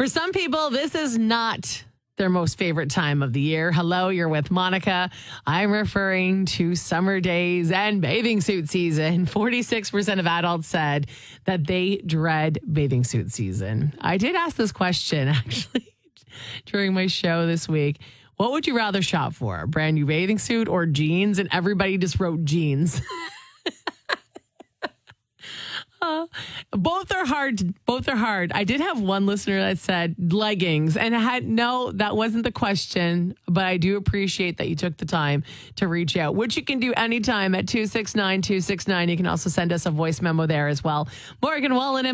For some people, this is not their most favorite time of the year. Hello, you're with Monica. I'm referring to summer days and bathing suit season. 46% of adults said that they dread bathing suit season. I did ask this question actually during my show this week. What would you rather shop for? A brand new bathing suit or jeans? And everybody just wrote jeans. Both are hard. Both are hard. I did have one listener that said leggings, and that wasn't the question, but I do appreciate that you took the time to reach out, which you can do anytime at 269-269. You can also send us a voice memo there as well. Morgan Wallen and